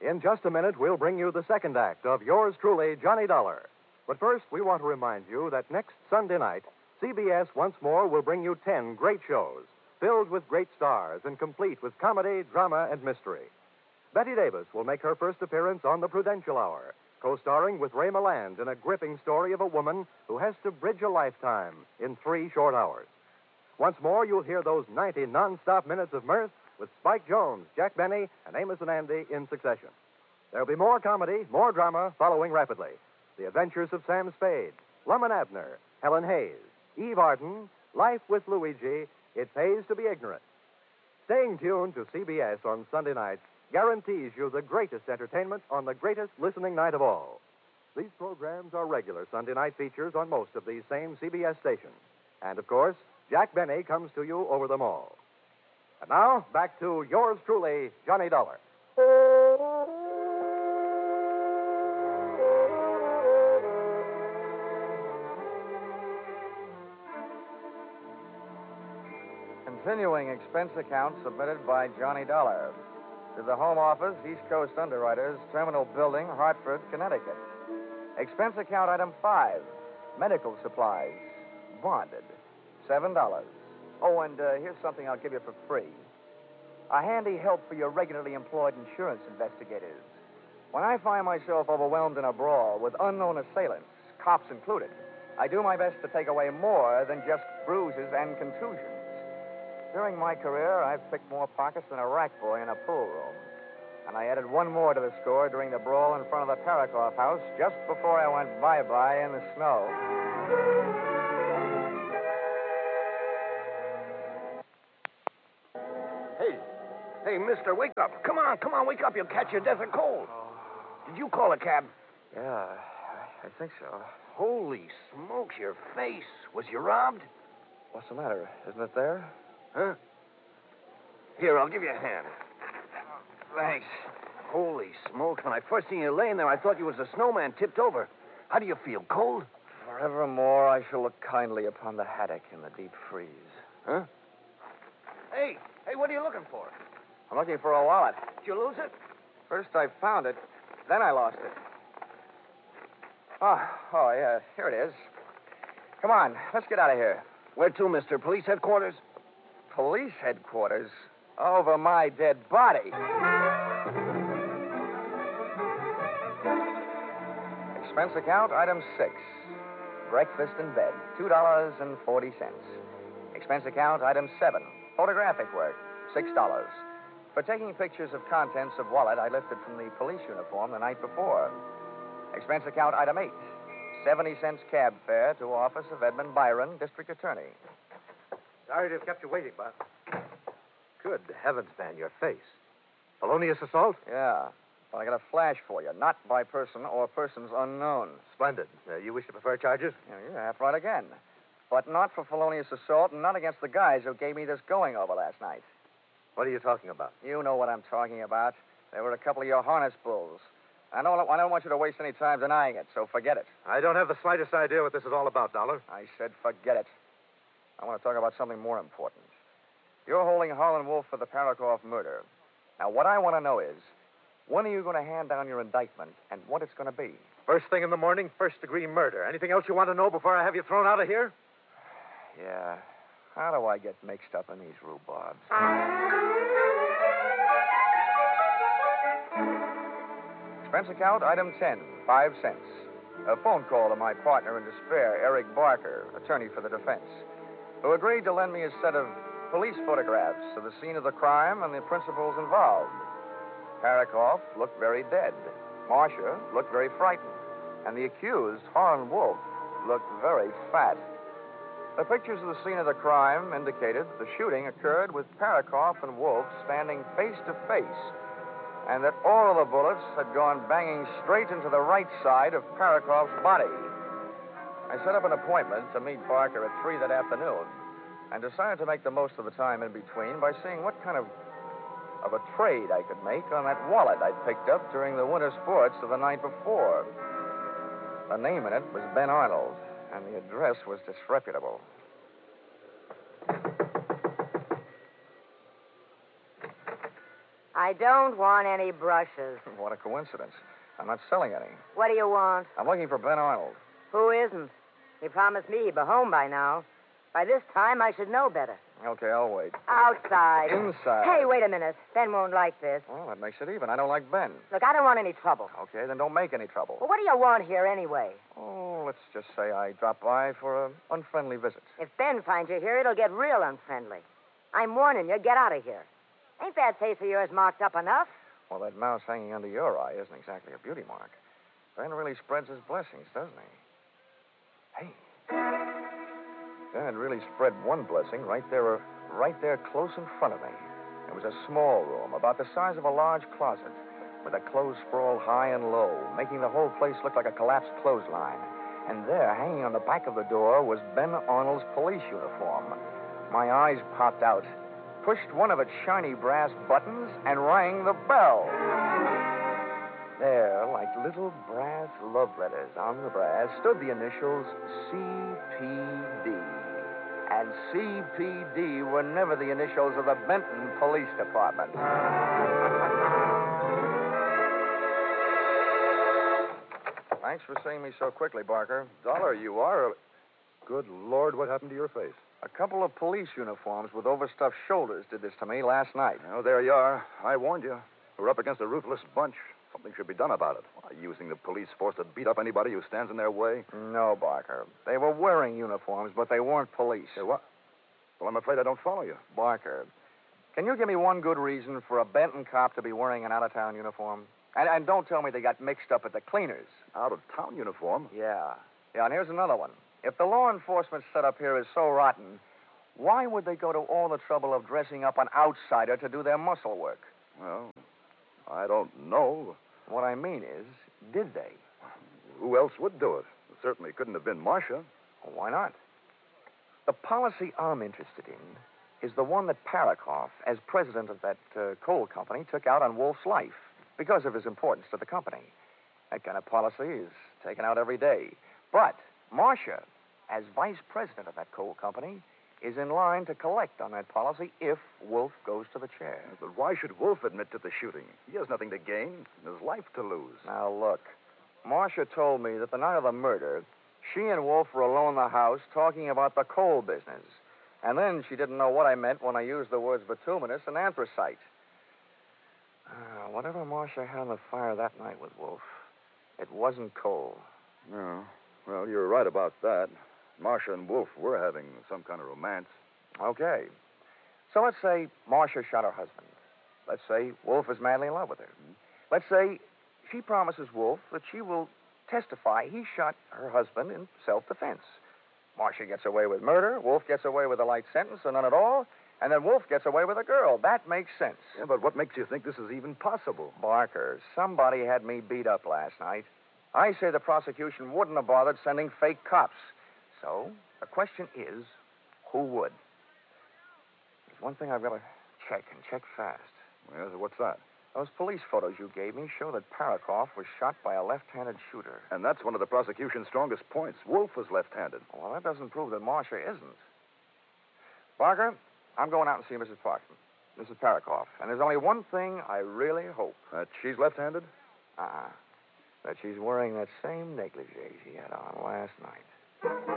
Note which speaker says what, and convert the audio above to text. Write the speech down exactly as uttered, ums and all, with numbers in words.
Speaker 1: In just a minute, we'll bring you the second act of yours truly, Johnny Dollar. But first, we want to remind you that next Sunday night, C B S once more will bring you ten great shows, filled with great stars and complete with comedy, drama, and mystery. Betty Davis will make her first appearance on The Prudential Hour, co-starring with Ray Milland in a gripping story of a woman who has to bridge a lifetime in three short hours. Once more, you'll hear those ninety non-stop minutes of mirth with Spike Jones, Jack Benny, and Amos and Andy in succession. There'll be more comedy, more drama following rapidly. The Adventures of Sam Spade, Lum and Abner, Helen Hayes, Eve Arden, Life with Luigi, It Pays to Be Ignorant. Staying tuned to C B S on Sunday nights guarantees you the greatest entertainment on the greatest listening night of all. These programs are regular Sunday night features on most of these same C B S stations. And, of course, Jack Benny comes to you over them all. And now, back to yours truly, Johnny Dollar.
Speaker 2: Continuing expense account submitted by Johnny Dollar to the Home Office, East Coast Underwriters, Terminal Building, Hartford, Connecticut. Expense account item five, medical supplies, bonded, seven dollars. Oh, and uh, here's something I'll give you for free. A handy help for your regularly employed insurance investigators. When I find myself overwhelmed in a brawl with unknown assailants, cops included, I do my best to take away more than just bruises and contusions. During my career, I've picked more pockets than a rack boy in a pool room. And I added one more to the score during the brawl in front of the Parakoff house just before I went bye-bye in the snow.
Speaker 3: Hey, hey, mister, wake up. Come on, come on, wake up. You'll catch your death of cold. Did you call a cab?
Speaker 2: Yeah, I, I think so.
Speaker 3: Holy smokes, your face. Was you robbed?
Speaker 2: What's the matter? Isn't it there?
Speaker 3: Huh? Here, I'll give you a hand. Thanks. Holy smokes, when I first seen you laying there, I thought you was a snowman tipped over. How do you feel, cold?
Speaker 2: Forevermore, I shall look kindly upon the haddock in the deep freeze.
Speaker 3: Huh? Hey, hey, what are you looking for?
Speaker 2: I'm looking for a wallet.
Speaker 3: Did you lose it?
Speaker 2: First I found it, then I lost it. Oh, oh, yeah, here it is. Come on, let's get out of here.
Speaker 3: Where to, mister? Police headquarters?
Speaker 2: Police headquarters? Over my dead body. Expense account, item six. Breakfast in bed, two dollars and forty cents. Expense account, item seven. Photographic work, six dollars. For taking pictures of contents of wallet I lifted from the police uniform the night before. Expense account, item eight. seventy cents cab fare to office of Edmund Byron, District Attorney.
Speaker 1: Sorry to have kept you waiting, Bob. Good heavens, man, your face. Felonious assault?
Speaker 2: Yeah, but I got a flash for you. Not by person or persons unknown.
Speaker 1: Splendid. Uh, you wish to prefer charges?
Speaker 2: Yeah, you're half right again. But not for felonious assault and not against the guys who gave me this going over last night.
Speaker 1: What are you talking about?
Speaker 2: You know what I'm talking about. They were a couple of your harness bulls. I don't, I don't want you to waste any time denying it, so forget it.
Speaker 1: I don't have the slightest idea what this is all about, Dollar.
Speaker 2: I said forget it. I want to talk about something more important. You're holding Harlan Wolf for the Parakoff murder. Now, what I want to know is, when are you going to hand down your indictment and what it's going to be?
Speaker 1: First thing in the morning, first-degree murder. Anything else you want to know before I have you thrown out of here?
Speaker 2: Yeah. How do I get mixed up in these rhubarbs? Expense account, item ten, five cents. A phone call to my partner in despair, Eric Barker, attorney for the defense, who agreed to lend me a set of police photographs of the scene of the crime and the principals involved. Parakoff looked very dead. Marcia looked very frightened. And the accused, Harlan Wolf, looked very fat. The pictures of the scene of the crime indicated the shooting occurred with Parakoff and Wolf standing face to face, and that all of the bullets had gone banging straight into the right side of Parakoff's body. I set up an appointment to meet Barker at three that afternoon and decided to make the most of the time in between by seeing what kind of, of a trade I could make on that wallet I'd picked up during the winter sports of the night before. The name in it was Ben Arnold, and the address was disreputable.
Speaker 4: I don't want any brushes.
Speaker 2: What a coincidence. I'm not selling any.
Speaker 4: What do you want?
Speaker 2: I'm looking for Ben Arnold.
Speaker 4: Who isn't? He promised me he'd be home by now. By this time, I should know better.
Speaker 2: Okay, I'll wait.
Speaker 4: Outside.
Speaker 2: Inside.
Speaker 4: Hey, wait a minute. Ben won't like this.
Speaker 2: Well, that makes it even. I don't like Ben.
Speaker 4: Look, I don't want any trouble.
Speaker 2: Okay, then don't make any trouble.
Speaker 4: Well, what do you want here anyway?
Speaker 2: Oh, let's just say I dropped by for an unfriendly visit.
Speaker 4: If Ben finds you here, it'll get real unfriendly. I'm warning you, get out of here. Ain't that face of yours marked up enough?
Speaker 2: Well, that mouse hanging under your eye isn't exactly a beauty mark. Ben really spreads his blessings, doesn't he? Hey. Ben really spread one blessing right there, uh, right there close in front of me. It was a small room, about the size of a large closet, with a clothes sprawl high and low, making the whole place look like a collapsed clothesline. And there, hanging on the back of the door, was Ben Arnold's police uniform. My eyes popped out, pushed one of its shiny brass buttons, and rang the bell. There, like little brass love letters on the brass, stood the initials C P D. And C P D were never the initials of the Benton Police Department. Thanks for seeing me so quickly, Barker.
Speaker 5: Dollar, you are. Good Lord, what happened to your face?
Speaker 2: A couple of police uniforms with overstuffed shoulders did this to me last night.
Speaker 5: Oh, there you are. I warned you. We're up against a ruthless bunch. Something should be done about it. Why, using the police force to beat up anybody who stands in their way.
Speaker 2: No, Barker. They were wearing uniforms, but they weren't police.
Speaker 5: Hey, what? Well, I'm afraid I don't follow you.
Speaker 2: Barker, can you give me one good reason for a Benton cop to be wearing an out-of-town uniform? And, and don't tell me they got mixed up at the cleaners.
Speaker 5: Out-of-town uniform?
Speaker 2: Yeah. Yeah, and here's another one. If the law enforcement setup here is so rotten, why would they go to all the trouble of dressing up an outsider to do their muscle work?
Speaker 5: Well, I don't know.
Speaker 2: What I mean is, did they?
Speaker 5: Who else would do it? It certainly couldn't have been Marcia.
Speaker 2: Well, why not? The policy I'm interested in is the one that Parakoff, as president of that uh, coal company, took out on Wolf's life because of his importance to the company. That kind of policy is taken out every day. But Marcia, as vice president of that coal company, is in line to collect on that policy if Wolf goes to the chair.
Speaker 5: But why should Wolf admit to the shooting? He has nothing to gain and his life to lose.
Speaker 2: Now, look. Marcia told me that the night of the murder, she and Wolf were alone in the house talking about the coal business. And then she didn't know what I meant when I used the words bituminous and anthracite. Uh, whatever Marcia had on the fire that night with Wolf, it wasn't coal.
Speaker 5: No. Well, you're right about that. Marcia and Wolf were having some kind of romance.
Speaker 2: Okay. So let's say Marcia shot her husband. Let's say Wolf is madly in love with her. Let's say she promises Wolf that she will testify he shot her husband in self-defense. Marcia gets away with murder, Wolf gets away with a light sentence or none at all, and then Wolf gets away with a girl. That makes sense.
Speaker 5: Yeah, but what makes you think this is even possible?
Speaker 2: Barker, somebody had me beat up last night. I say the prosecution wouldn't have bothered sending fake cops. So, the question is, who would? There's one thing I've got to check, and check fast.
Speaker 5: Well, what's that?
Speaker 2: Those police photos you gave me show that Parakoff was shot by a left-handed shooter.
Speaker 5: And that's one of the prosecution's strongest points. Wolf was left-handed.
Speaker 2: Well, that doesn't prove that Marcia isn't. Barker, I'm going out and see Missus Parkman, Missus Parakoff. And there's only one thing I really hope.
Speaker 5: That she's left-handed?
Speaker 2: Uh-uh. That she's wearing that same negligee she had on last night.